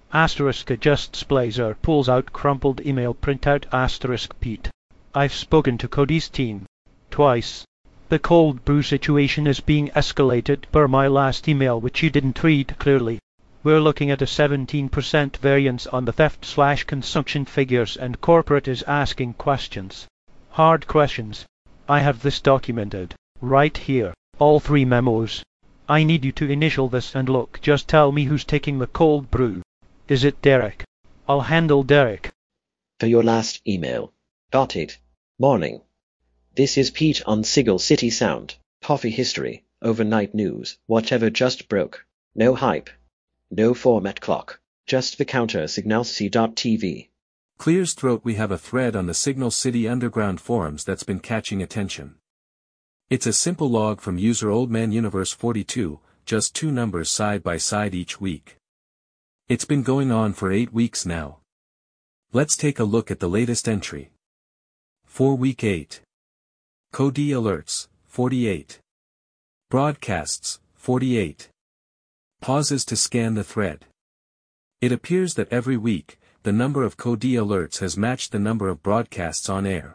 Asterisk adjusts blazer, pulls out crumpled email printout. Asterisk Pete. I've spoken to Cody's team. Twice. The cold brew situation is being escalated per my last email, which you didn't read clearly. We're looking at a 17% variance on the theft/consumption figures, and corporate is asking questions. Hard questions. I have this documented. Right here. All 3 memos. I need you to initial this and look. Just tell me who's taking the cold brew. Is it Derek? I'll handle Derek. For your last email. It. Morning. This is Pete on Signal City Sound. Coffee history, overnight news, whatever just broke. No hype. No format clock. Just the counter signalcity.tv. Clears throat. We have a thread on the Signal City Underground forums that's been catching attention. It's a simple log from user Old Man Universe 42, just 2 numbers side by side each week. It's been going on for 8 weeks now. Let's take a look at the latest entry. For week 8. Cody alerts, 48. Broadcasts, 48. Pauses to scan the thread. It appears that every week, the number of Cody alerts has matched the number of broadcasts on air.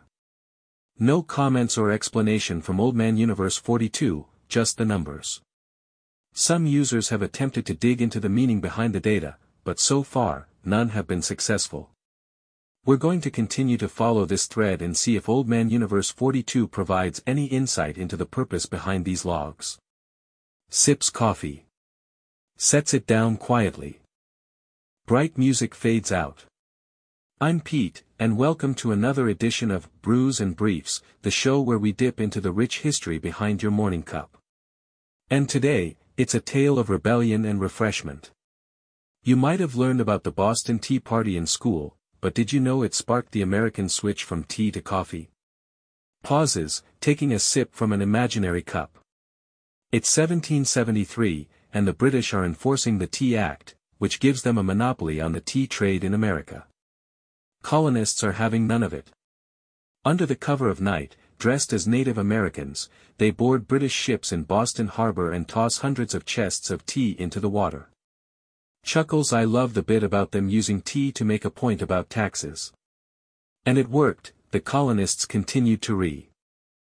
No comments or explanation from Old Man Universe 42, just the numbers. Some users have attempted to dig into the meaning behind the data, but so far, none have been successful. We're going to continue to follow this thread and see if Old Man Universe 42 provides any insight into the purpose behind these logs. Sips coffee. Sets it down quietly. Bright music fades out. I'm Pete, and welcome to another edition of Brews and Briefs, the show where we dip into the rich history behind your morning cup. And today, it's a tale of rebellion and refreshment. You might have learned about the Boston Tea Party in school, but did you know it sparked the American switch from tea to coffee? Pauses, taking a sip from an imaginary cup. It's 1773, and the British are enforcing the Tea Act, which gives them a monopoly on the tea trade in America. Colonists are having none of it. Under the cover of night, dressed as Native Americans, they board British ships in Boston Harbor and toss hundreds of chests of tea into the water. Chuckles. I love the bit about them using tea to make a point about taxes. And it worked. The colonists continued to